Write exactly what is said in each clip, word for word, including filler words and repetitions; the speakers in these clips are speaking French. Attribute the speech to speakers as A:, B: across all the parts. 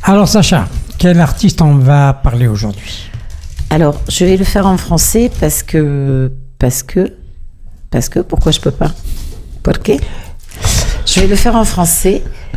A: Alors Sacha, quel artiste on va parler aujourd'hui?
B: Alors, je vais le faire en français parce que... Parce que... Parce que... Pourquoi je peux pas? Pourquoi? Je vais le faire en français.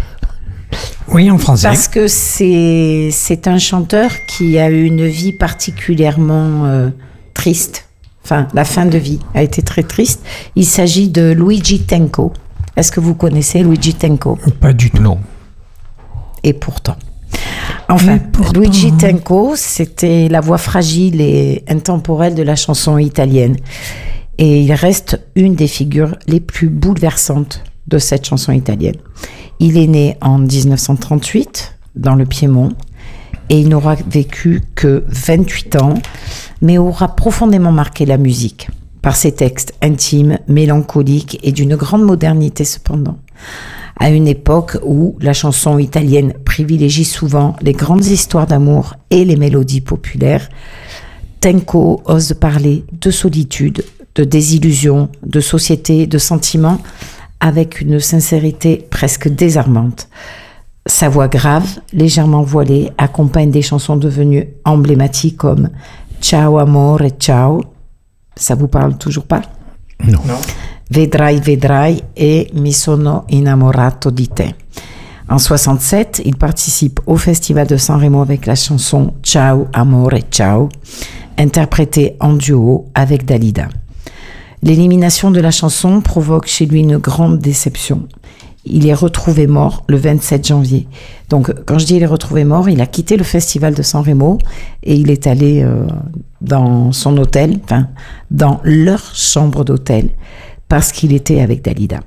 A: Oui, en français.
B: Parce que c'est, c'est un chanteur qui a eu une vie particulièrement euh, triste. Enfin, la fin de vie a été très triste. Il s'agit de Luigi Tenco. Est-ce que vous connaissez Luigi Tenco?
A: Pas du tout.
C: Non.
B: Et pourtant. Enfin, pourtant... Luigi Tenco, c'était la voix fragile et intemporelle de la chanson italienne. Et il reste une des figures les plus bouleversantes de cette chanson italienne. Il est né en dix-neuf cent trente-huit, dans le Piémont, et il n'aura vécu que vingt-huit ans, mais aura profondément marqué la musique, par ses textes intimes, mélancoliques et d'une grande modernité cependant. À une époque où la chanson italienne privilégie souvent les grandes histoires d'amour et les mélodies populaires, Tenco ose parler de solitude, de désillusion, de société, de sentiments, avec une sincérité presque désarmante. Sa voix grave, légèrement voilée, accompagne des chansons devenues emblématiques comme Ciao amore, ciao. Ça vous parle toujours pas?
C: Non. non.
B: Vedrai, vedrai et Mi sono innamorato di te. En soixante-sept, il participe au Festival de Sanremo avec la chanson Ciao amore, ciao, interprétée en duo avec Dalida. L'élimination de la chanson provoque chez lui une grande déception. Il est retrouvé mort le vingt-sept janvier. Donc, quand je dis il est retrouvé mort, il a quitté le festival de Sanremo et il est allé euh, dans son hôtel, enfin, dans leur chambre d'hôtel, parce qu'il était avec Dalida.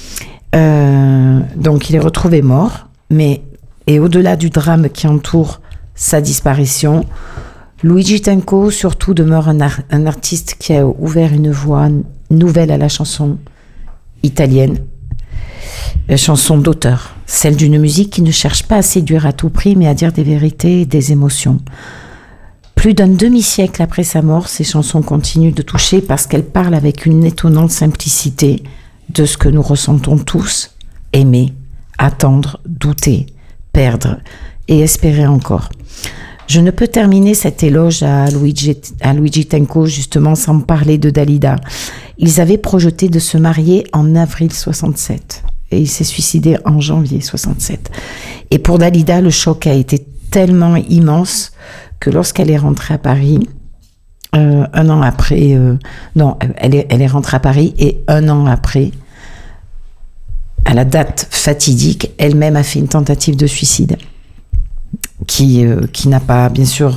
B: Euh, donc, il est retrouvé mort, mais, et au-delà du drame qui entoure sa disparition, Luigi Tenco, surtout, demeure un, ar- un artiste qui a ouvert une voie nouvelle à la chanson italienne, la chanson d'auteur, celle d'une musique qui ne cherche pas à séduire à tout prix, mais à dire des vérités et des émotions. Plus d'un demi-siècle après sa mort, ces chansons continuent de toucher parce qu'elles parlent avec une étonnante simplicité de ce que nous ressentons tous, aimer, attendre, douter, perdre et espérer encore. Je ne peux terminer cet éloge à Luigi, à Luigi Tenco justement sans parler de Dalida. Ils avaient projeté de se marier en avril soixante-sept et il s'est suicidé en janvier soixante-sept. Et pour Dalida, le choc a été tellement immense que lorsqu'elle est rentrée à Paris, euh, un an après, euh, non, elle est, elle est rentrée à Paris et un an après, à la date fatidique, elle-même a fait une tentative de suicide. Qui, euh, qui n'a pas, bien sûr,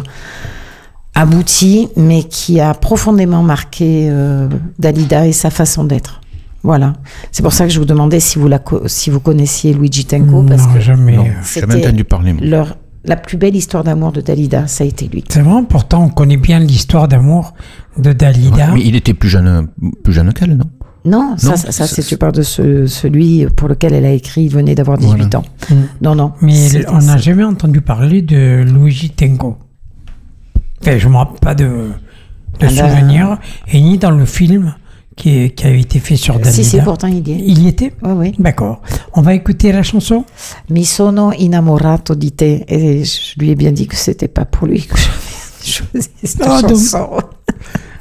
B: abouti, mais qui a profondément marqué euh, Dalida et sa façon d'être. Voilà. C'est pour ça que je vous demandais si vous, la co- si vous connaissiez Luigi Tenco, parce
A: non,
B: que
A: jamais.
C: Non, j'ai jamais entendu parler.
B: Leur, la plus belle histoire d'amour de Dalida, ça a été lui.
A: C'est vrai, pourtant, on connaît bien l'histoire d'amour de Dalida.
C: Ouais, mais il était plus jeune, plus jeune qu'elle, non?
B: Non, ça,
C: non,
B: ça, ça
C: c'est,
B: c'est, tu parles de ce, celui pour lequel elle a écrit, il venait d'avoir dix-huit
C: voilà.
B: ans.
A: Mmh.
B: Non, non.
A: Mais on n'a jamais entendu parler de Luigi Tenco. Enfin, je ne me rappelle pas de, de
B: ah
A: souvenir,
B: ben...
A: et ni dans le film qui, qui avait été fait sur Dalida.
B: Si, si, pourtant il y est.
A: Il y était?
B: Oui, oui.
A: D'accord. On va écouter la chanson.
B: Mi sono innamorato di te. Et je lui ai bien dit que c'était pas pour lui que j'avais choisi cette
A: oh,
B: chanson.
A: Donc...